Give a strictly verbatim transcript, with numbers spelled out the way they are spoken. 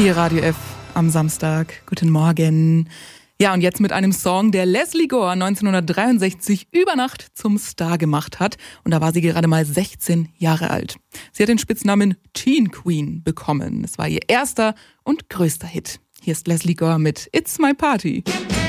Hier Radio F am Samstag. Guten Morgen. Ja, und jetzt mit einem Song, der Lesley Gore neunzehnhundertdreiundsechzig über Nacht zum Star gemacht hat. Und da war sie gerade mal sechzehn Jahre alt. Sie hat den Spitznamen Teen Queen bekommen. Es war ihr erster und größter Hit. Hier ist Lesley Gore mit It's My Party.